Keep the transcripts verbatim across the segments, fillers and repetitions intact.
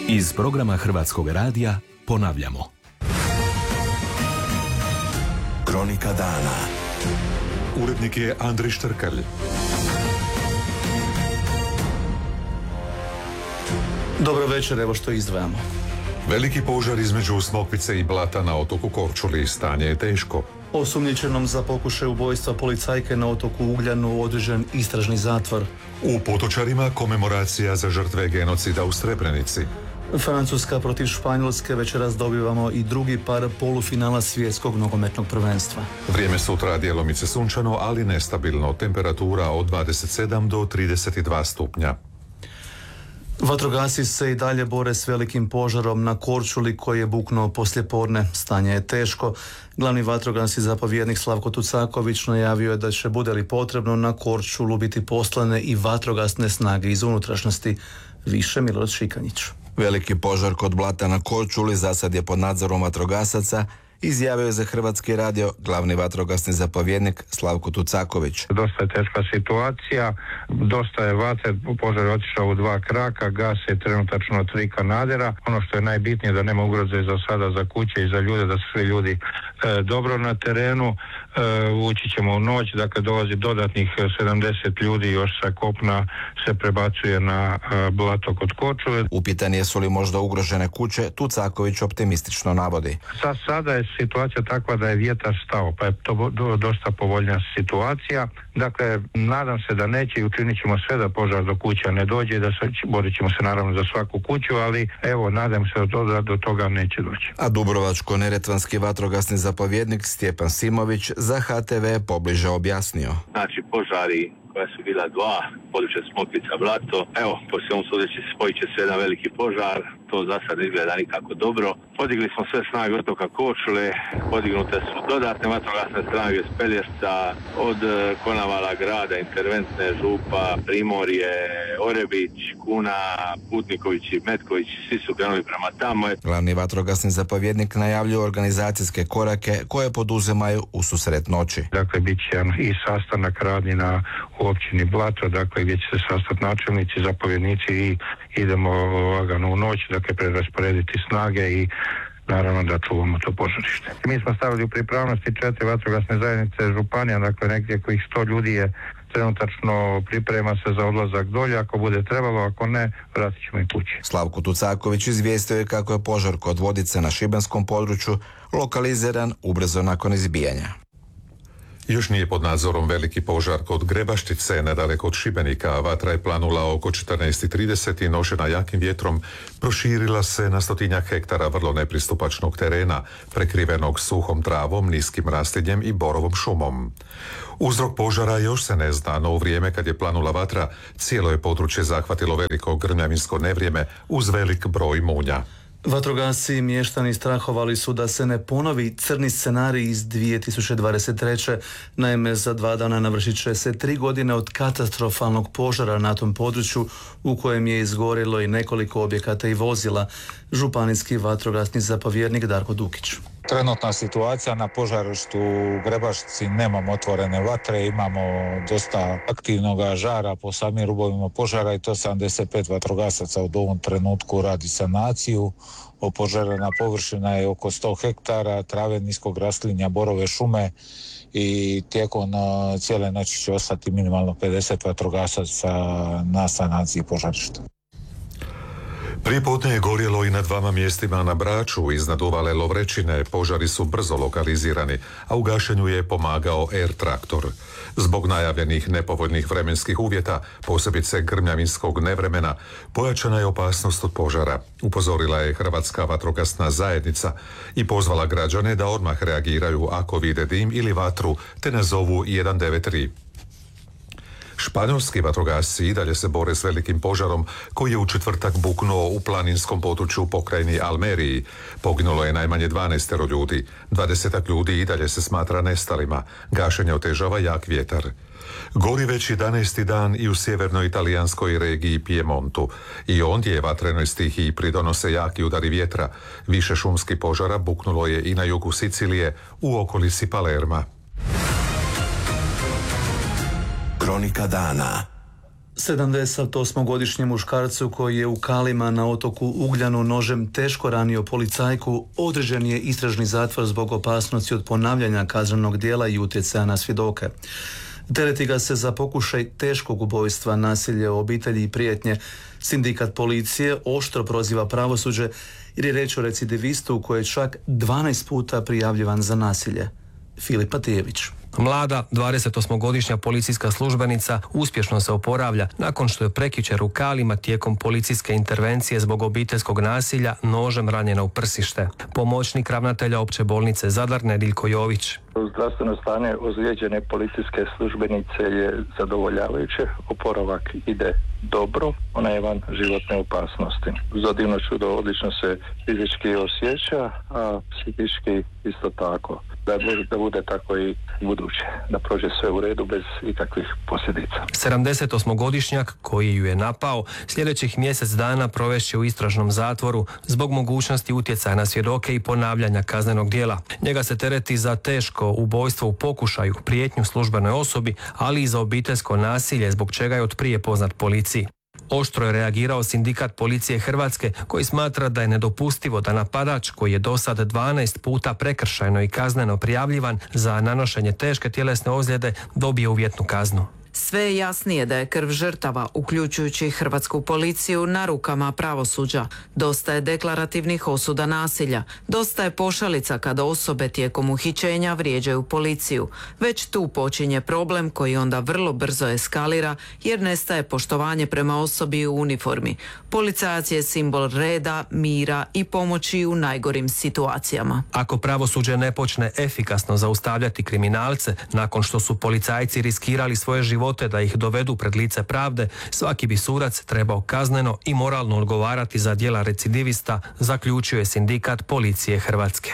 Iz programa Hrvatskog radija ponavljamo. Kronika dana. Urednik je Andrij Štrkalj. Dobro večer, evo što izdvajamo. Veliki požar između Smokvice i Blata na otoku Korčuli. Stanje je teško. Osumnjičenom za pokušaj ubojstva policajke na otoku Ugljanu određen istražni zatvor. U Potočarima komemoracija za žrtve genocida u Srebrenici. Francuska protiv Španjolske, večeras dobivamo i drugi par polufinala svjetskog nogometnog prvenstva. Vrijeme sutra djelomice sunčano, ali nestabilno. Temperatura od dvadeset sedam do trideset dva stupnja. Vatrogasci se i dalje bore s velikim požarom na Korčuli koji je buknuo poslijepodne. Stanje je teško. Glavni vatrogasni zapovjednik Slavko Tucaković najavio je da će, bude li potrebno, na Korčulu biti poslane i vatrogasne snage iz unutrašnjosti. Više Milorad Šikanjić. Veliki požar kod Blata na Korčuli za sad je pod nadzorom vatrogasaca, izjavio je za Hrvatski radio glavni vatrogasni zapovjednik Slavko Tucaković. Dosta je teška situacija, dosta je vatre, požar je otišao u dva kraka, gase trenutačno tri kanadera. Ono što je najbitnije da nema ugroze za sada za kuće i za ljude, da su svi ljudi e, dobro na terenu. E, ući ćemo u noć, dakle dolazi dodatnih sedamdeset ljudi još sa kopna se prebacuje na e, Blato kod Korčule. Upitan jesu li možda ugrožene kuće, Tucaković optimistično navodi. Sa sada je situacija takva da je vjetar stao, pa je to do, dosta povoljna situacija. Dakle, nadam se da neće i učinit ćemo sve da požar do kuća ne dođe i da se, borit ćemo se naravno za svaku kuću, ali evo, nadam se da do toga neće doći. A Dubrovačko-neretvanski vatrogasni zapovjednik Stjepan Simović za H T V pobliže objasnio. Znači, požari koja su bila dva, područje Smokvica, Blato. Evo, poslije ovom sudeći spojit će se jedan veliki požar, to za sad izgleda nikako dobro. Podigli smo sve snage otoka Korčule, podignute su dodatne vatrogasne snage s Pelješca, od Konavala grada, interventne, Župa, Primorje, Orebić, Kuna, Putniković i Metković, svi su krenuli prema tamo. Glavni vatrogasni zapovjednik najavljuje organizacijske korake koje poduzimaju u susret noći. Dakle, bit će i sastanak radnji na u općini Blato, dakle gdje će se sastati načelnici, zapovjednici i idemo lagano u noć, dakle prerasporediti snage i naravno da čuvamo to požarište. Mi smo stavili u pripravnosti četiri vatrogasne zajednice županija, dakle negdje kojih sto ljudi je trenutačno priprema se za odlazak dolje, ako bude trebalo, ako ne, vratit ćemo i kući. Slavko Tucaković izvijestio je kako je požar kod Vodice na šibenskom području lokaliziran ubrzo nakon izbijanja. Još nije pod nadzorom veliki požar kod Grebaštice, nedaleko od Šibenika. Vatra je planula oko četrnaest i trideset i nošena jakim vjetrom proširila se na stotinjak hektara vrlo nepristupačnog terena, prekrivenog suhom travom, niskim raslinjem i borovom šumom. Uzrok požara još se ne zna, no u vrijeme kad je planula vatra, cijelo je područje zahvatilo veliko grmljavinsko nevrijeme uz velik broj munja. Vatrogasci i mještani strahovali su da se ne ponovi crni scenarij iz dvije tisuće dvadeset treće. Naime, za dva dana navršit će se tri godine od katastrofalnog požara na tom području u kojem je izgorjelo i nekoliko objekata i vozila. Županijski vatrogasni zapovjednik Darko Dukić. Trenutna situacija na požarištu u Grebaštici, nemamo otvorene vatre, imamo dosta aktivnog žara po samim rubovima požara i to sedamdeset pet vatrogasaca u ovom trenutku radi sanaciju. Opožarena površina je oko sto hektara, trave niskog raslinja, borove šume i tijekom cijele noći će ostati minimalno pedeset vatrogasaca na sanaciji požarišta. Prije podne je gorjelo i na dvama mjestima na Braču, iznad uvale Lovrečine. Požari su brzo lokalizirani, a u gašenju je pomagao Air traktor. Zbog najavljenih nepovoljnih vremenskih uvjeta, posebice grmljavinskog nevremena, pojačana je opasnost od požara. Upozorila je Hrvatska vatrogasna zajednica i pozvala građane da odmah reagiraju ako vide dim ili vatru, te nazovu jedan devet tri. Španjolski vatrogasci i dalje se bore s velikim požarom koji je u četvrtak buknuo u planinskom području pokrajini Almeriji. Poginulo je najmanje dvanaest ljudi. dvadeset ljudi i dalje se smatra nestalima. Gašenje otežava jak vjetar. Gori već jedanaesti dan i u sjevernoj italijanskoj regiji Piemontu. I ondje je vatrenoj stihiji pridonose jaki udari vjetra. Više šumskih požara buknulo je i na jugu Sicilije u okolici Palerma. Kronika dana. sedamdesetosmogodišnji muškarcu koji je u Kalima na otoku Ugljanu nožem teško ranio policajku određen je istražni zatvor zbog opasnosti od ponavljanja kaznenog djela i utjecaja na svjedoke. Tereti ga se za pokušaj teškog ubojstva, nasilje u obitelji i prijetnje. Sindikat policije oštro proziva pravosuđe jer je reč o recidivistu koji je čak dvanaest puta prijavljivan za nasilje. Filipa Tijević. Mlada, dvadesetosmogodišnja policijska službenica uspješno se oporavlja nakon što je prekjučer u Kalima tijekom policijske intervencije zbog obiteljskog nasilja nožem ranjena u prsište. Pomoćnik ravnatelja opće bolnice Zadar Nediljko Jović. Zdravstveno stanje ozlijeđene policijske službenice je zadovoljavajuće, oporavak ide dobro, ona je van životne opasnosti. Za divno čudo odlično se fizički osjeća, a psihički isto tako. Da, da bude tako i buduće, da prođe sve u redu bez ikakvih posljedica. sedamdesetosmogodišnjak koji ju je napao sljedećih mjesec dana provešće u istražnom zatvoru zbog mogućnosti utjecaja na svjedoke i ponavljanja kaznenog djela. Njega se tereti za teško ubojstvo u pokušaju, prijetnju službenoj osobi, ali i za obiteljsko nasilje zbog čega je otprije poznat policiji. Oštro je reagirao sindikat policije Hrvatske koji smatra da je nedopustivo da napadač koji je do sad dvanaest puta prekršajno i kazneno prijavljivan za nanošenje teške tjelesne ozljede dobije uvjetnu kaznu. Sve je jasnije da je krv žrtava, uključujući hrvatsku policiju, na rukama pravosuđa. Dosta je deklarativnih osuda nasilja. Dosta je pošalica kada osobe tijekom uhićenja vrijeđaju policiju. Već tu počinje problem koji onda vrlo brzo eskalira jer nestaje poštovanje prema osobi u uniformi. Policajac je simbol reda, mira i pomoći u najgorim situacijama. Ako pravosuđe ne počne efikasno zaustavljati kriminalce nakon što su policajci riskirali svoje živote da ih dovedu pred lice pravde, svaki bi sudac trebao kazneno i moralno odgovarati za djela recidivista, zaključio je sindikat policije Hrvatske.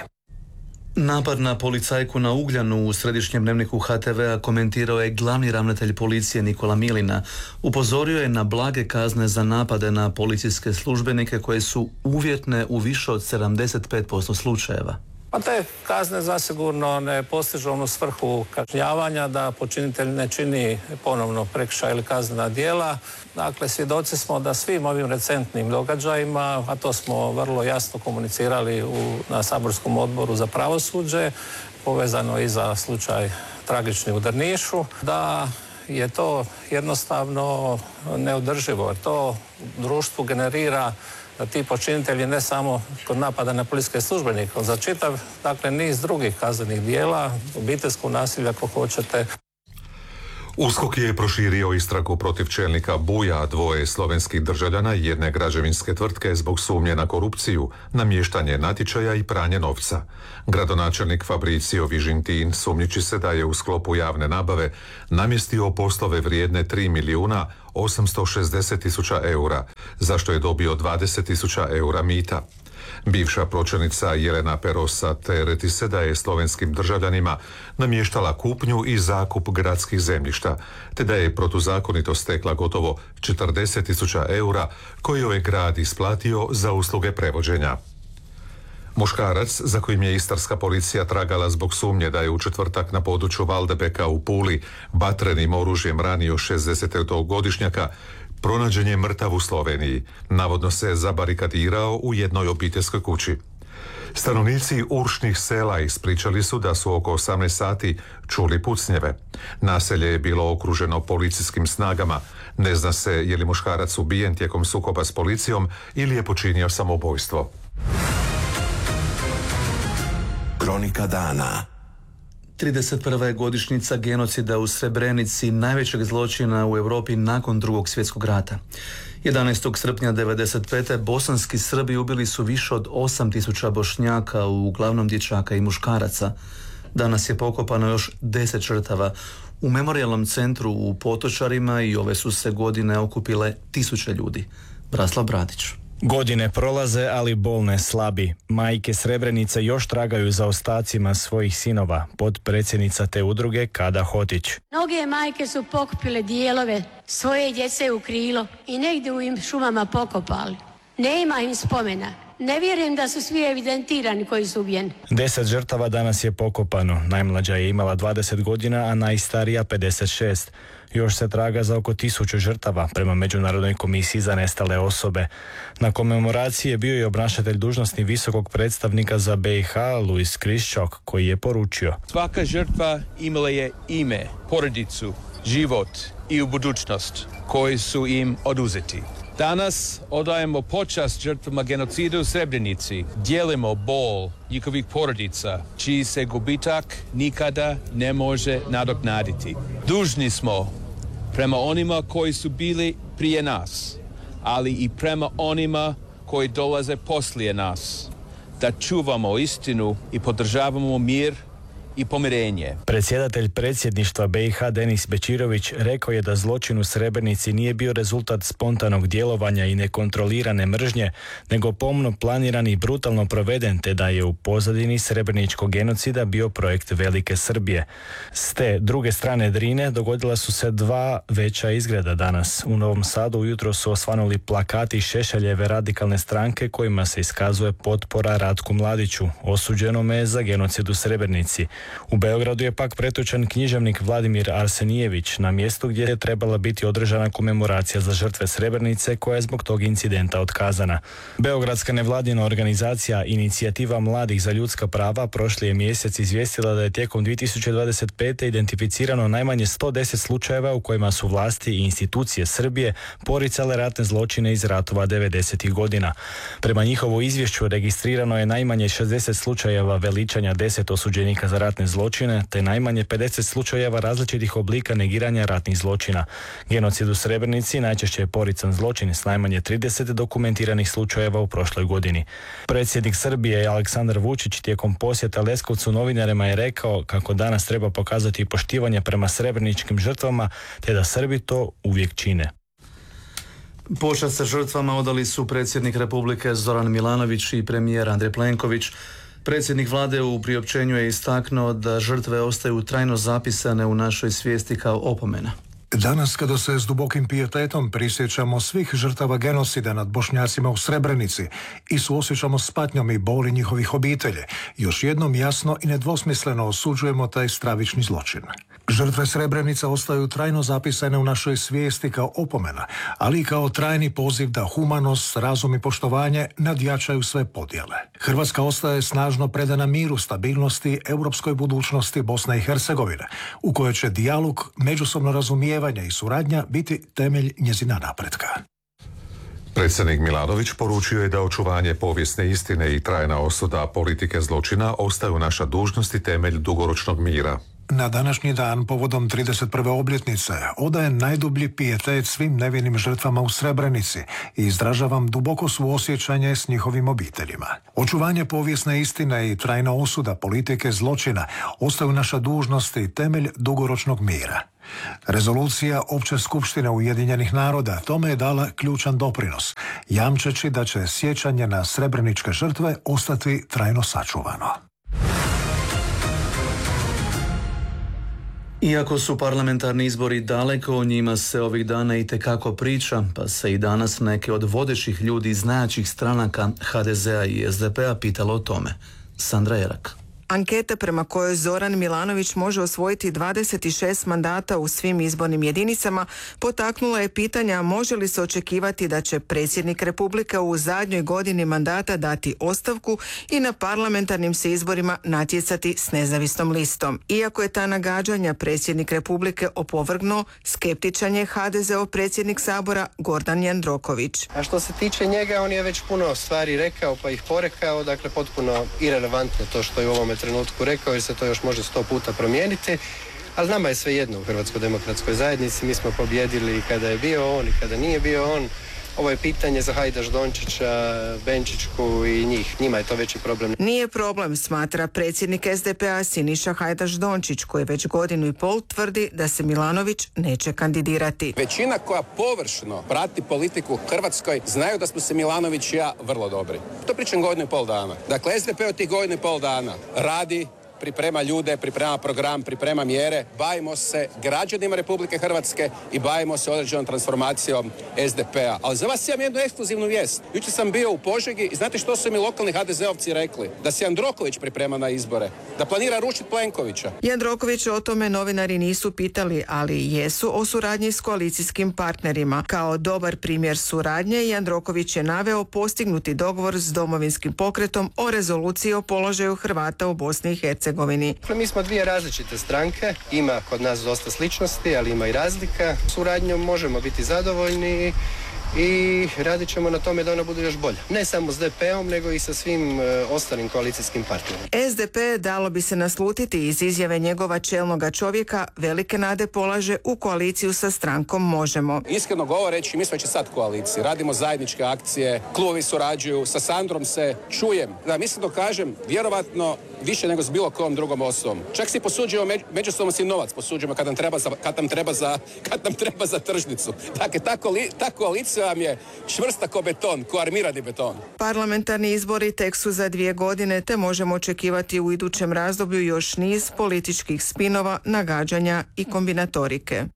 Napad na policajku na Ugljanu u središnjem dnevniku H T V-a komentirao je glavni ravnatelj policije Nikola Milina. Upozorio je na blage kazne za napade na policijske službenike koje su uvjetne u više od sedamdeset pet posto slučajeva. Pa te kazne zasigurno ne postižu onu svrhu kažnjavanja da počinitelj ne čini ponovno prekršaj ili kaznena djela. Dakle, svjedoci smo da svim ovim recentnim događajima, a to smo vrlo jasno komunicirali u, na saborskom odboru za pravosuđe, povezano i za slučaj tragični u Drnišu, da je to jednostavno neodrživo. To društvu generira da ti počinitelji ne samo kod napada na policijske službenike, za čitav, dakle, niz drugih kaznenih dijela, obiteljskog nasilja, ako hoćete. USKOK je proširio istragu protiv čelnika Buja, dvoje slovenskih državljana i jedne građevinske tvrtke zbog sumnje na korupciju, namještanje natječaja i pranje novca. Gradonačelnik Fabricio Vižintin sumnjiči se da je u sklopu javne nabave namjestio poslove vrijedne tri milijuna osamsto šezdeset tisuća eura, za što je dobio dvadeset tisuća eura mita. Bivša pročelnica Jelena Perosa tereti se da je slovenskim državljanima namještala kupnju i zakup gradskih zemljišta, te da je protuzakonito stekla gotovo četrdeset tisuća eura koje je grad isplatio za usluge prevođenja. Muškarac, za kojim je istarska policija tragala zbog sumnje da je u četvrtak na području Valdebeka u Puli vatrenim oružjem ranio šezdesetogodišnjaka, pronađen je mrtav u Sloveniji. Navodno se zabarikadirao u jednoj obiteljskoj kući. Stanovnici Uršnih sela ispričali su da su oko osamnaest sati čuli pucnjeve. Naselje je bilo okruženo policijskim snagama. Ne zna se je li muškarac ubijen tijekom sukoba s policijom ili je počinio samoubojstvo. Kronika dana. trideset prva je godišnjica genocida u Srebrenici, najvećeg zločina u Europi nakon Drugog svjetskog rata. jedanaestog srpnja devedeset pete bosanski Srbi ubili su više od osam tisuća Bošnjaka, uglavnom dječaka i muškaraca. Danas je pokopano još deset žrtava. U memorijalnom centru u Potočarima i ove su se godine okupile tisuće ljudi. Braslav Bradić. Godine prolaze, ali bol ne slabi. Majke Srebrenice još tragaju za ostacima svojih sinova, potpredsjednica te udruge Kada Hotić. Mnoge majke su pokupile dijelove svoje djece u krilo i negdje u im šumama pokopali. Nema im spomena, Ne vjerujem da su svi evidentirani koji su ubijeni. Deset žrtava danas je pokopano. Najmlađa je imala dvadeset godina, a najstarija pedeset šest. Još se traga za oko tisuću žrtava prema Međunarodnoj komisiji za nestale osobe. Na komemoraciji je bio i obnašatelj dužnosti visokog predstavnika za B i H, Luis Kriščok, koji je poručio: svaka žrtva imala je ime, porodicu, život i u budućnost koji su im oduzeti. Danas odajemo počast žrtvama genocida u Srebrenici. Dijelimo bol njihovih porodica, čiji se gubitak nikada ne može nadoknaditi. Dužni smo prema onima koji su bili prije nas, ali i prema onima koji dolaze poslije nas, da čuvamo istinu i podržavamo mir i pomirenje. Predsjedatelj predsjedništva B i H Denis Bečirović rekao je da zločin u Srebrenici nije bio rezultat spontanog djelovanja i nekontrolirane mržnje, nego pomno planiran i brutalno proveden, te da je u pozadini srebreničkog genocida bio projekt Velike Srbije. S te druge strane Drine dogodila su se dva veća izgreda danas. U Novom Sadu ujutro su osvanuli plakati Šešeljeve radikalne stranke kojima se iskazuje potpora Ratku Mladiću, osuđenome za genocid u Srebrenici. U Beogradu je pak pretočen književnik Vladimir Arsenijević na mjestu gdje je trebala biti održana komemoracija za žrtve Srebrenice, koja je zbog tog incidenta otkazana. Beogradska nevladina organizacija Inicijativa mladih za ljudska prava prošli je mjesec izvijestila da je tijekom dvije tisuće dvadeset pete. identificirano najmanje sto deset slučajeva u kojima su vlasti i institucije Srbije poricale ratne zločine iz ratova devedesetih godina. Prema njihovu izvješću registrirano je najmanje šezdeset slučajeva veličanja deset osuđenika za ratne zločine, te najmanje pedeset slučajeva različitih oblika negiranja ratnih zločina. Genocid u Srebrenici najčešće je porican zločin s najmanje trideset dokumentiranih slučajeva u prošloj godini. Predsjednik Srbije Aleksandar Vučić tijekom posjeta Leskovcu novinarima je rekao kako danas treba pokazati poštivanje prema srebreničkim žrtvama, te da Srbi to uvijek čine. Počast sa žrtvama odali su predsjednik Republike Zoran Milanović i premijer Andrej Plenković. Predsjednik vlade u priopćenju je istaknuo da žrtve ostaju trajno zapisane u našoj svijesti kao opomena. Danas, kada se s dubokim pijetetom prisjećamo svih žrtava genocida nad Bošnjacima u Srebrenici i suosjećamo s patnjom i boli njihovih obitelji, još jednom jasno i nedvosmisleno osuđujemo taj stravični zločin. Žrtve Srebrenica ostaju trajno zapisane u našoj svijesti kao opomena, ali i kao trajni poziv da humanost, razum i poštovanje nadjačaju sve podjele. Hrvatska ostaje snažno predana miru, stabilnosti, europskoj budućnosti Bosne i Hercegovine, u kojoj će dijalog, međusobno razumijevanje i suradnja biti temelj njezina napretka. Predsjednik Milanović poručio je da očuvanje povijesne istine i trajna osuda politike zločina ostaju naša dužnost i temelj dugoročnog mira. Na današnji dan, povodom trideset prve obljetnice, odajem najdublji pijetet svim nevinim žrtvama u Srebrenici i izražavam duboko suosjećanje s njihovim obiteljima. Očuvanje povijesne istine i trajna osuda politike zločina ostaju naša dužnost i temelj dugoročnog mira. Rezolucija Opće skupštine Ujedinjenih naroda tome je dala ključan doprinos, jamčeći da će sjećanje na srebreničke žrtve ostati trajno sačuvano. Iako su parlamentarni izbori daleko, o njima se ovih dana itekako priča, pa se i danas neke od vodećih ljudi iz najjačih stranaka H D Z-a i S D P-a pitalo o tome. Sandra Jerak. Anketa prema kojoj Zoran Milanović može osvojiti dvadeset šest mandata u svim izbornim jedinicama potaknula je pitanja može li se očekivati da će predsjednik Republike u zadnjoj godini mandata dati ostavku i na parlamentarnim se izborima natjecati s nezavisnom listom. Iako je ta nagađanja predsjednik Republike opovrgnuo, skeptičan je H D Z-ov predsjednik Sabora Gordan Jandroković. A što se tiče njega, on je već puno stvari rekao pa ih porekao, dakle potpuno irelevantno to što je u ovome trenutku rekao, jer se to još može sto puta promijeniti, ali nama je sve jedno u Hrvatskoj demokratskoj zajednici. Mi smo pobjedili kada je bio on i kada nije bio on. Ovo je pitanje za Hajdaš Dončića, Benčićku i njih. Njima je to veći problem. Nije problem, smatra predsjednik S D P-a Siniša Hajdaš Dončić, koji već godinu i pol tvrdi da se Milanović neće kandidirati. Većina koja površno prati politiku u Hrvatskoj znaju da smo se Milanović i ja vrlo dobri. To pričam godinu i pol dana. Dakle, S D P od tih godinu i pol dana radi, priprema ljude, priprema program, priprema mjere. Bavimo se građanima Republike Hrvatske i bavimo se određenom transformacijom S D P-a. Ali za vas imam jednu ekskluzivnu vijest. Jučer sam bio u Požegi i znate što su mi lokalni ha de zeovci rekli? Da se Jandroković priprema na izbore, da planira rušiti Plenkovića. Jandroković o tome novinari nisu pitali, ali jesu o suradnji s koalicijskim partnerima. Kao dobar primjer suradnje, Jandroković je naveo postignuti dogovor s Domovinskim pokretom o rezoluciji o položaju Hrvata u Bosni i Hercegovini. Mi smo dvije različite stranke, ima kod nas dosta sličnosti, ali ima i razlika. Suradnjom možemo biti zadovoljni i radit ćemo na tome da ona bude još bolja. Ne samo s de pe-om, nego i sa svim e, ostalim koalicijskim partnerima. es de pe dalo bi se naslutiti iz izjave njegova čelnoga čovjeka, velike nade polaže u koaliciju sa strankom Možemo. Iskreno govoreći, mi smo već sad u koaliciji. Radimo zajedničke akcije, klubovi surađuju, sa Sandrom se čujem. Da, iskreno kažem, vjerovatno više nego s bilo kojom drugom osobom. Čak si posuđujemo, među, međusobno si novac posuđujemo kad nam treba za, kad nam treba za, kad nam treba za tržnicu. Dakle, ta, koli, ta koalicija vam je čvrsta ko beton, ko armirani beton. Parlamentarni izbori tek su za dvije godine, te možemo očekivati u idućem razdoblju još niz političkih spinova, nagađanja i kombinatorike.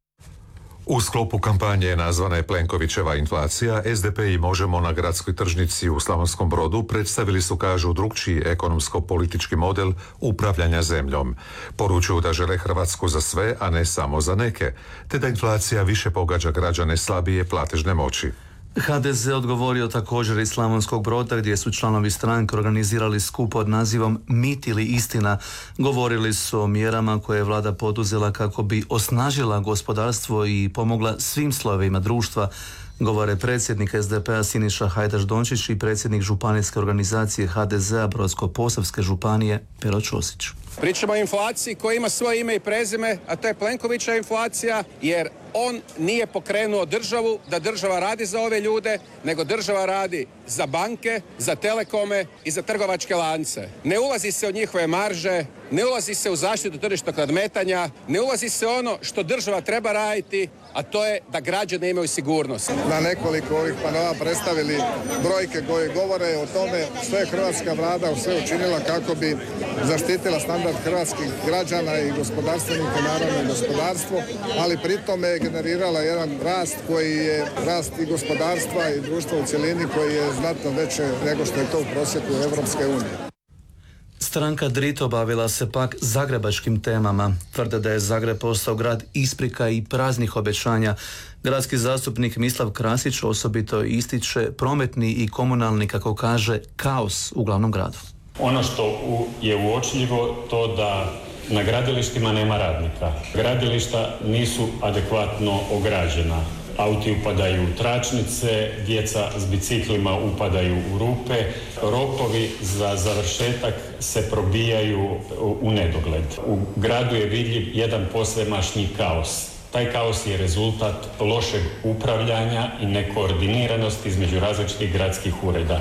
U sklopu kampanje nazvane Plenkovićeva inflacija, es de pe i Možemo na gradskoj tržnici u Slavonskom Brodu predstavili su, kažu, drukčiji ekonomsko-politički model upravljanja zemljom. Poručuju da žele Hrvatsku za sve, a ne samo za neke, te da inflacija više pogađa građane slabije platežne moći. ha de ze odgovorio također iz Slavonskog Broda, gdje su članovi stranke organizirali skup pod nazivom Mit ili istina. Govorili su o mjerama koje je vlada poduzela kako bi osnažila gospodarstvo i pomogla svim slojevima društva, govore predsjednik es de pe-a Siniša Hajdaš Dončić i predsjednik županijske organizacije ha de ze-a Brodsko-posavske županije Pero Ćosić. Pričamo o inflaciji koja ima svoje ime i prezime, a to je Plenkovićeva inflacija, jer on nije pokrenuo državu da država radi za ove ljude, nego država radi za banke, za telekome i za trgovačke lance. Ne ulazi se u njihove marže, ne ulazi se u zaštitu tržišnog nadmetanja, ne ulazi se ono što država treba raditi, a to je da građani imaju sigurnost. Na nekoliko ovih panova predstavili brojke koje govore o tome što je hrvatska vlada sve učinila kako bi zaštitila standard hrvatskih građana i gospodarstvenika, naravno i gospodarstvo, ali pritome je generirala jedan rast koji je rast i gospodarstva i društva u cjelini koji je znatno veće nego što je to u prosjeku Evropske unije. Stranka Drito bavila se pak zagrebačkim temama. Tvrde da je Zagreb postao grad isprika i praznih obećanja. Gradski zastupnik Mislav Krasić osobito ističe prometni i komunalni, kako kaže, kaos u glavnom gradu. Ono što je uočljivo to da na gradilištima nema radnika. Gradilišta nisu adekvatno ograđena. Auti upadaju u tračnice, djeca s biciklima upadaju u rupe, rokovi za završetak se probijaju u nedogled. U gradu je vidljiv jedan posvemašnji kaos. Taj kaos je rezultat lošeg upravljanja i nekoordiniranosti između različitih gradskih ureda.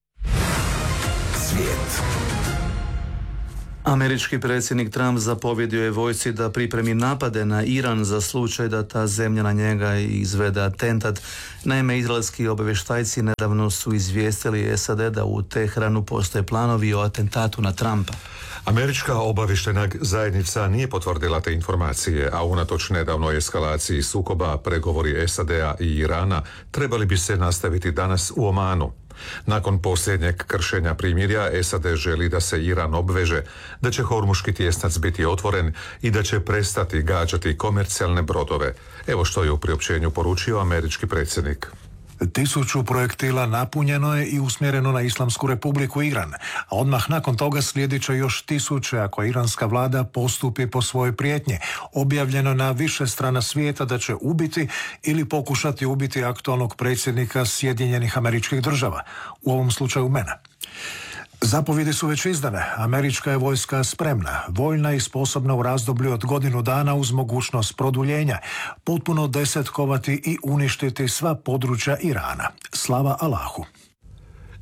Svijet. Američki predsjednik Trump zapovjedio je vojsci da pripremi napade na Iran za slučaj da ta zemlja na njega izvede atentat. Naime, izraelski obavještajci nedavno su izvijestili es a de da u Teheranu postoje planovi o atentatu na Trumpa. Američka obavještajna zajednica nije potvrdila te informacije, a unatoč nedavnoj eskalaciji sukoba pregovori es a de-a i Irana trebali bi se nastaviti danas u Omanu. Nakon posljednjeg kršenja primirja, es a de želi da se Iran obveže da će Hormuški tjesnac biti otvoren i da će prestati gađati komercijalne brodove. Evo što je u priopćenju poručio američki predsjednik. Tisuću projektila napunjeno je i usmjereno na Islamsku republiku Iran, a odmah nakon toga slijedit će još tisuće ako iranska vlada postupi po svojoj prijetnji. Objavljeno na više strana svijeta da će ubiti ili pokušati ubiti aktualnog predsjednika Sjedinjenih Američkih Država, u ovom slučaju mene. Zapovjedi su već izdane. Američka je vojska spremna, voljna i sposobna u razdoblju od godinu dana uz mogućnost produljenja, potpuno desetkovati i uništiti sva područja Irana. Slava Allahu.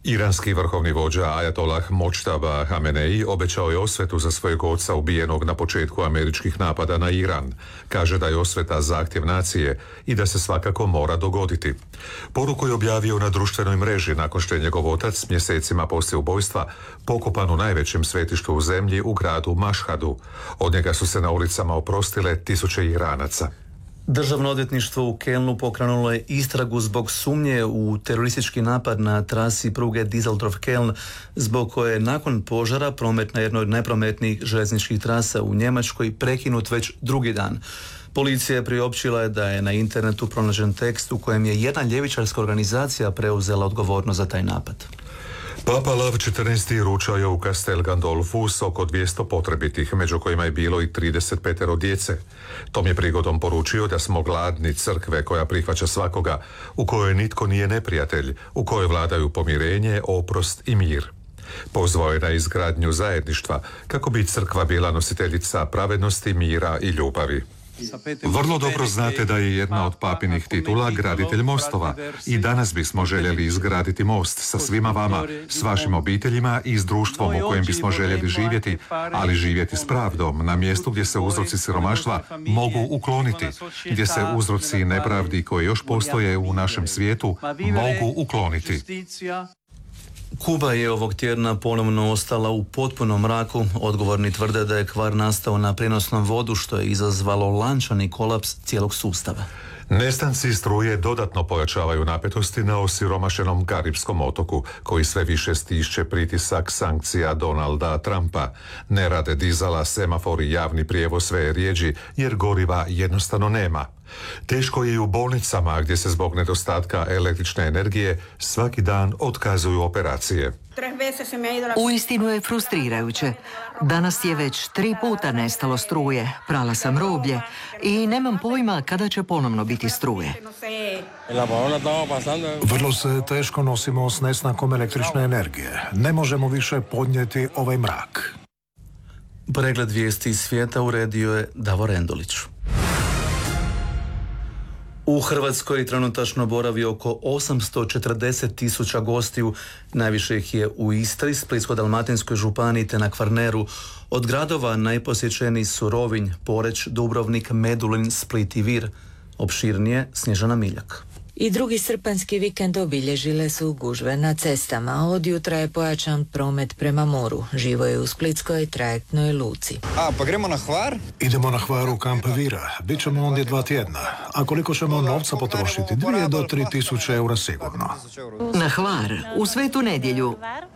Iranski vrhovni vođa Ajatollah Močtaba Hamenei obećao je osvetu za svojeg oca ubijenog na početku američkih napada na Iran. Kaže da je osveta zahtjev nacije i da se svakako mora dogoditi. Poruku je objavio na društvenoj mreži nakon što je njegov otac mjesecima poslije ubojstva pokopan u najvećem svetištu u zemlji u gradu Mašhadu. Od njega su se na ulicama oprostile tisuće Iranaca. Državno odvjetništvo u Kelnu pokrenulo je istragu zbog sumnje u teroristički napad na trasi pruge Düsseldorf-Keln, zbog koje je nakon požara promet na jednoj od najprometnijih željezničkih trasa u Njemačkoj prekinut već drugi dan. Policija je priopćila da je na internetu pronađen tekst u kojem je jedna ljevičarska organizacija preuzela odgovornost za taj napad. Papa Lav četrnaesti ručao je u Castel Gandolfu s oko dvjesto potrebitih, među kojima je bilo i trideset pet djece. Tom je prigodom poručio da smo gladni crkve koja prihvaća svakoga, u kojoj nitko nije neprijatelj, u kojoj vladaju pomirenje, oprost i mir. Pozvao je na izgradnju zajedništva kako bi crkva bila nositeljica pravednosti, mira i ljubavi. Vrlo dobro znate da je jedna od papinih titula graditelj mostova i danas bismo željeli izgraditi most sa svima vama, s vašim obiteljima i s društvom u kojem bismo željeli živjeti, ali živjeti s pravdom na mjestu gdje se uzroci siromaštva mogu ukloniti, gdje se uzroci nepravdi koji još postoje u našem svijetu mogu ukloniti. Kuba je ovog tjedna ponovno ostala u potpunom mraku. Odgovorni tvrde da je kvar nastao na prijenosnom vodu, što je izazvalo lančani kolaps cijelog sustava. Nestanci struje dodatno pojačavaju napetosti na osiromašenom Karibskom otoku, koji sve više stišće pritisak sankcija Donalda Trumpa. Ne rade dizala, semafori, javni prijevoz sve je rijeđi, jer goriva jednostavno nema. Teško je i u bolnicama, gdje se zbog nedostatka električne energije svaki dan otkazuju operacije. Uistinu je frustrirajuće. Danas je već tri puta nestalo struje, prala sam roblje i nemam pojma kada će ponovno biti struje. Vrlo se teško nosimo s nestankom električne energije. Ne možemo više podnijeti ovaj mrak. Pregled vijesti iz svijeta uredio je Davor Endulić. U Hrvatskoj trenutačno boravi oko osamsto četrdeset tisuća gostiju, najviše ih je u Istri, Splitsko-dalmatinskoj županiji te na Kvarneru. Od gradova najposjećeniji su Rovinj, Poreč, Dubrovnik, Medulin, Split i Vir. Opširnije Snježana Miljak. I drugi srpanjski vikend obilježile su gužve na cestama. Od jutra je pojačan promet prema moru. Živo je u splitskoj trajektnoj luci. A, pa gremo na Hvar? Idemo na Hvar u kamp Vira. Bićemo ondje dva tjedna. A koliko ćemo novca potrošiti? Dvije do tri tisuće eura sigurno. Na Hvar, u Svetu nedjelju.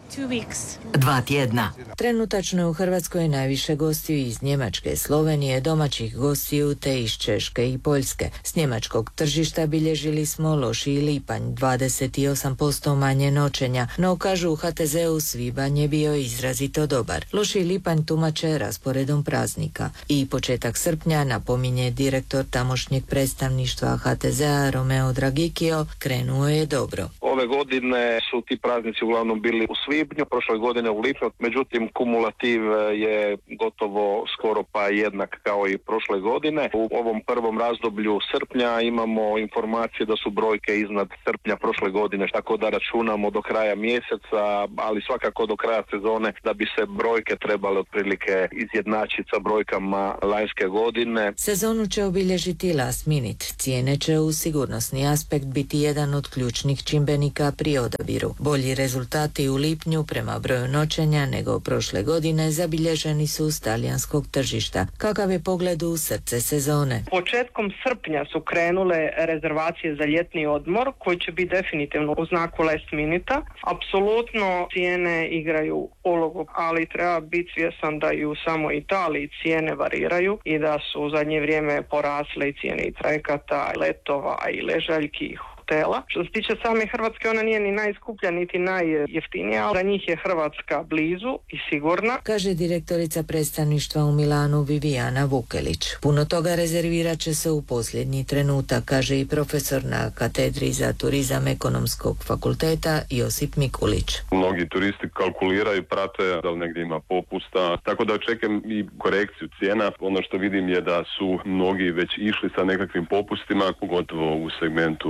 Dva tjedna. Trenutačno je u Hrvatskoj najviše gostiju iz Njemačke, Slovenije, domaćih gostiju te iz Češke i Poljske. S njemačkog tržišta bilježili smo lošiji lipanj, dvadeset osam posto manje noćenja, no kažu u H T Z-u svibanj je bio izrazito dobar. Lošiji lipanj tumače rasporedom praznika. I početak srpnja, napominje direktor tamošnjeg predstavništva H T Z-a Romeo Dragikio, krenuo je dobro. Ove godine su ti praznici uglavnom bili u svibnju, prošle godine u lipnju, međutim kumulativ je gotovo skoro pa jednak kao i prošle godine. U ovom prvom razdoblju srpnja imamo informacije da su brojke iznad srpnja prošle godine, tako da računamo do kraja mjeseca, ali svakako do kraja sezone da bi se brojke trebale otprilike izjednačiti sa brojkama lanjske godine. Sezonu će obilježiti last minute. Cijene će u sigurnosni aspekt biti jedan od ključnih čimbenika pri odabiru. Bolji rezultati u lipnju prema broju noćenja nego prošle godine zabilježeni su s talijanskog tržišta. Kakav je pogled u srce sezone? Početkom srpnja su krenule rezervacije za ljetni odmor koji će biti definitivno u znaku last minuta. Apsolutno cijene igraju ulogu, ali treba biti svjestan da i u samoj Italiji cijene variraju i da su u zadnje vrijeme porasle i cijene i trajekata, i letova, i ležaljki, i hotela. Što se tiče same Hrvatske, ona nije ni najskuplja niti najjeftinija, ali za njih je Hrvatska blizu i sigurna, kaže direktorica predstavništva u Milanu Vivijana Vukelić. Puno toga rezervirat će se u posljednji trenutak, kaže i profesor na katedri za turizam Ekonomskog fakulteta Josip Mikulić. Mnogi turisti kalkuliraju, prate da li negdje ima popusta, tako da očekujem i korekciju cijena. Ono što vidim je da su mnogi već išli sa nekakvim popustima, pogotovo u segmentu smještaja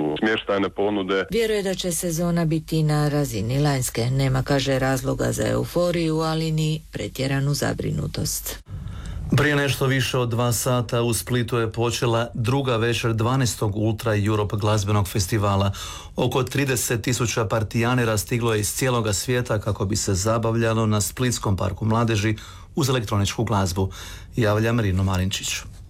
smještajne ponude. Vjeruje da će sezona biti na razini lanjske. Nema, kaže, razloga za euforiju, ali ni pretjeranu zabrinutost. Prije nešto više od dva sata u Splitu je počela druga večer dvanaestog Ultra Europe glazbenog festivala. Oko trideset tisuća partijanera stiglo je iz cijeloga svijeta kako bi se zabavljalo na Splitskom parku mladeži uz elektroničku glazbu. Javlja Marino Marinčić.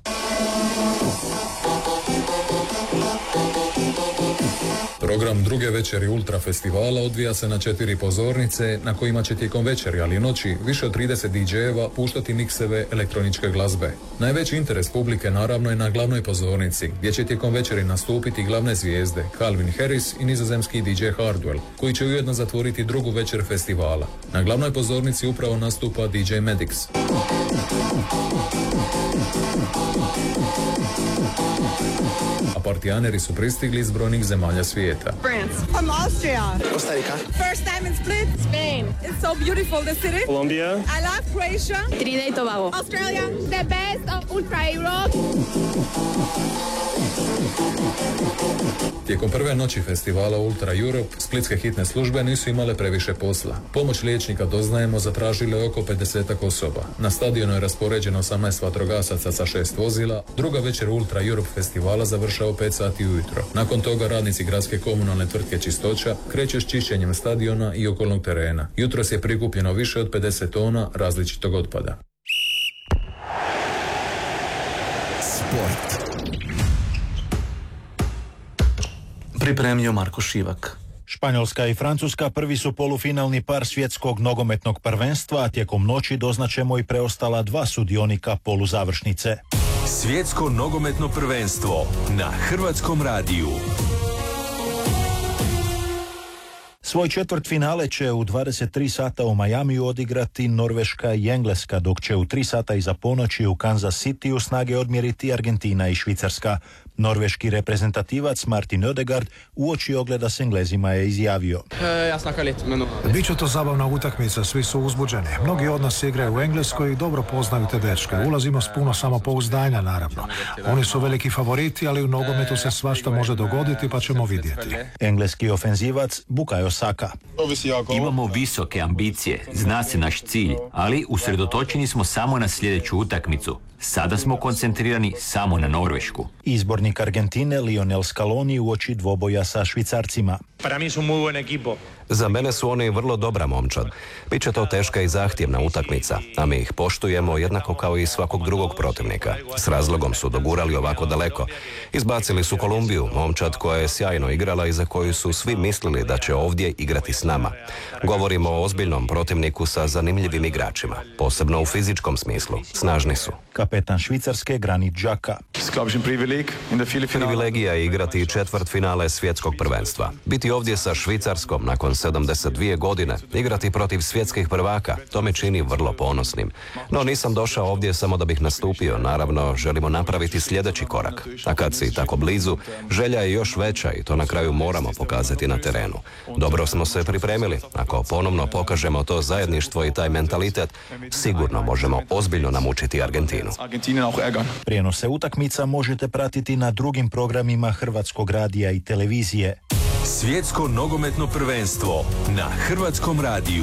Program druge večeri Ultra festivala odvija se na četiri pozornice na kojima će tijekom večeri, ali i noći, više od trideset didžejeva puštati mikseve elektroničke glazbe. Najveći interes publike naravno je na glavnoj pozornici, gdje će tijekom večeri nastupiti glavne zvijezde Calvin Harris i nizozemski didžej Hardwell, koji će ujedno zatvoriti drugu večer festivala. Na glavnoj pozornici upravo nastupa didžej Medix. A partijaneri su pristigli iz brojnih zemalja svijeta. France. From Austria. Costa Rica. First time in Split. Spain. It's so beautiful, the city. Colombia. I love Croatia. Trinidad and Tobago. Australia. The best of Ultra Europe. Tijekom prve noći festivala Ultra Europe, splitske hitne službe nisu imale previše posla. Pomoć liječnika, doznajemo, zatražilo je oko pedesetak osoba. Na stadionu je raspoređeno osamnaest vatrogasaca sa šest vozila. Druga večer Ultra Europe festivala završava u pet sati ujutro. Nakon toga radnici gradske komunalne tvrtke Čistoća kreću s čišćenjem stadiona i okolnog terena. Jutros je prikupljeno više od pedeset tona različitog otpada. Sport. Pripremio Marko Šivak. Španjolska i Francuska prvi su polufinalni par svjetskog nogometnog prvenstva, a tijekom noći doznačemo i preostala dva sudionika poluzavršnice. Svjetsko nogometno prvenstvo na Hrvatskom radiju. Svoj četvrt finale će u dvadeset tri sata u Majamiju odigrati Norveška i Engleska, dok će u tri sata iza ponoći u Kansas Cityu snage odmjeriti Argentina i Švicarska. Norveški reprezentativac Martin Ødegaard uoči ogleda s Englezima je izjavio: Biće to zabavna utakmica, svi su uzbuđeni. Mnogi od nas igraju u Engleskoj i dobro poznaju te dečke. Ulazimo s puno samopouzdanja, naravno. Oni su veliki favoriti, ali u nogometu se svašta može dogoditi, pa ćemo vidjeti. Engleski ofenzivac Bukayo Saka: Imamo visoke ambicije, zna se naš cilj, ali usredotočeni smo samo na sljedeću utakmicu. Sada smo koncentrirani samo na Norvešku. Izbornik Argentine Lionel Scaloni uoči dvoboja sa Švicarcima: Za mene su oni vrlo dobra momčad. Biće to teška i zahtjevna utakmica, a mi ih poštujemo jednako kao i svakog drugog protivnika. S razlogom su dogurali ovako daleko. Izbacili su Kolumbiju, momčad koja je sjajno igrala i za koju su svi mislili da će ovdje igrati s nama. Govorimo o ozbiljnom protivniku sa zanimljivim igračima, posebno u fizičkom smislu. Snažni su. Kapetan Švicarske Granit Xhaka: Privilegija je igrati četvrt finale svjetskog prvenstva. Biti ovdje sa Švicarskom nakon sedamdeset dvije godine, igrati protiv svjetskih prvaka, to me čini vrlo ponosnim. No nisam došao ovdje samo da bih nastupio, naravno želimo napraviti sljedeći korak. A kad si tako blizu, želja je još veća i to na kraju moramo pokazati na terenu. Dobro smo se pripremili, ako ponovno pokažemo to zajedništvo i taj mentalitet, sigurno možemo ozbiljno namučiti Argentinu. Prijenose utakmica možete pratiti na drugim programima Hrvatskog radija i televizije. Svjetsko nogometno prvenstvo na Hrvatskom radiju.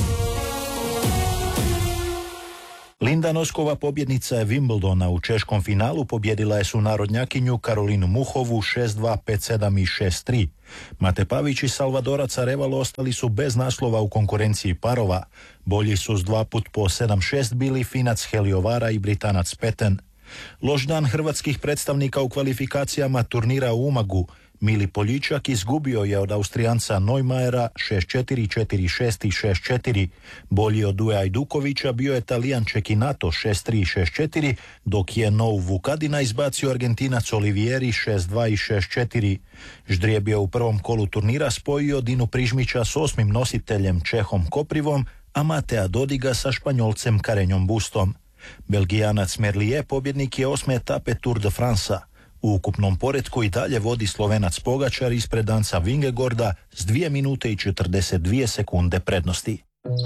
Linda Noskova, pobjednica je Wimbledona, u češkom finalu pobjedila je sunarodnjakinju Karolinu Muhovu šest dva, pet sedam i šest tri. Mate Pavić i Salvadorac Arevalo ostali su bez naslova u konkurenciji parova. Bolji su s dva put po sedam šest bili Finac Heliovara i Britanac Peten. Loš dan hrvatskih predstavnika u kvalifikacijama turnira u Umagu. Mili Poljičak izgubio je od Austrijanca Neumajera šest četiri, četiri šest i šest četiri. Bolji od Duja Ajdukovića bio je Talijan Čekinato šest tri i šest četiri, dok je Nou Vukadina izbacio Argentinac Olivieri šest dva i šest četiri. Ždrijeb je u prvom kolu turnira spojio Dinu Prižmića s osmim nositeljem Čehom Koprivom, a Matea Dodiga sa Španjolcem Karenjom Bustom. Belgijanac Merlier pobjednik je osme etape Tour de France-a. U ukupnom poretku i dalje vodi Slovenac Pogačar ispred Danca Vingegorda s dvije minute i četrdeset dvije sekunde prednosti.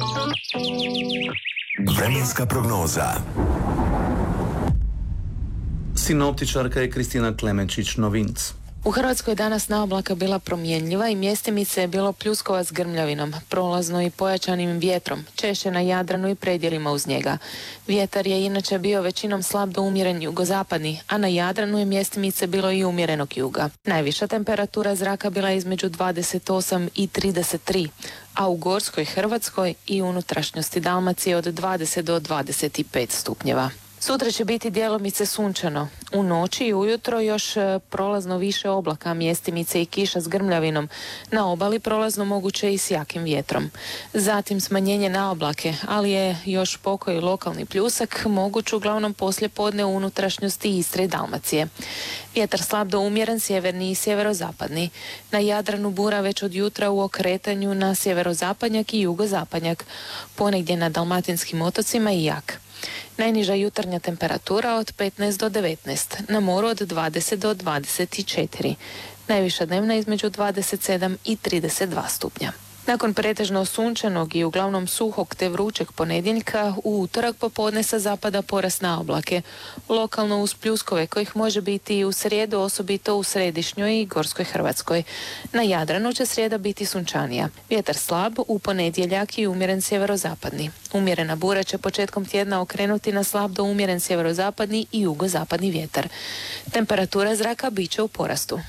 Vremenska prognoza. Sinoptičarka je Kristina Klemenčić Novinc. U Hrvatskoj danas naoblaka bila promjenljiva i mjestimice je bilo pljuskova s grmljavinom, prolazno i pojačanim vjetrom, češće na Jadranu i predjelima uz njega. Vjetar je inače bio većinom slab do umjeren jugozapadni, a na Jadranu je mjestimice bilo i umjerenog juga. Najviša temperatura zraka bila između dvadeset osam i trideset tri, a u Gorskoj Hrvatskoj i unutrašnjosti Dalmacije od dvadeset do dvadeset pet stupnjeva. Sutra će biti djelomice sunčano. U noći i ujutro još prolazno više oblaka, mjestimice i kiša s grmljavinom. Na obali prolazno moguće i s jakim vjetrom. Zatim smanjenje na oblake, ali je još pokoji lokalni pljusak moguć uglavnom poslije podne u unutrašnjosti Istre i Dalmacije. Vjetar slab do umjeren sjeverni i sjeverozapadni. Na Jadranu bura već od jutra u okretanju na sjeverozapadnjak i jugozapadnjak. Ponegdje na dalmatinskim otocima i jak. Najniža jutarnja temperatura od petnaest do devetnaest, na moru od dvadeset do dvadeset četiri. Najviša dnevna između dvadeset sedam i trideset dva stupnja. Nakon pretežno sunčanog i uglavnom suhog te vrućeg ponedjeljka, u utorak popodne sa zapada porast na oblake. Lokalno uz pljuskove kojih može biti i u srijedu, osobito u središnjoj i Gorskoj Hrvatskoj. Na Jadranu će srijeda biti sunčanija. Vjetar slab, u ponedjeljak i umjeren sjeverozapadni. Umjerena bura će početkom tjedna okrenuti na slab do umjeren sjeverozapadni i jugozapadni vjetar. Temperatura zraka bit će u porastu.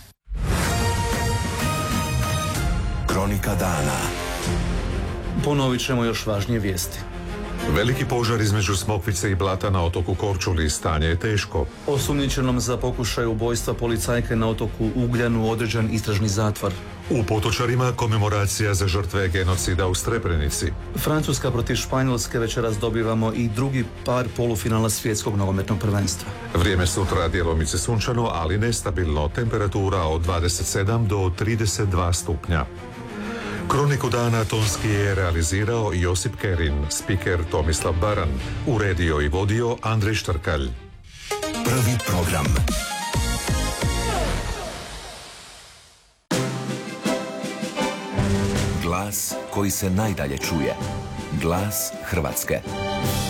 Kronika dana. Ponovit ćemo još važnije vijesti. Veliki požar između Smokvice i Blata na otoku Korčuli, stanje je teško. Osumnjičenom za pokušaj ubojstva policajke na otoku Ugljanu određen istražni zatvor. U Potočarima komemoracija za žrtve genocida u Srebrenici. Francuska protiv Španjolske večeras dobivamo i drugi par polufinala svjetskog nogometnog prvenstva. Vrijeme sutra djelomice sunčano, ali nestabilno, temperatura od dvadeset sedam do trideset dva stupnja. Kroniku dana tonski je realizirao Josip Kerin, spiker Tomislav Baran, uredio i vodio Andrej Štrkalj. Prvi program. Glas koji se najdalje čuje. Glas Hrvatske.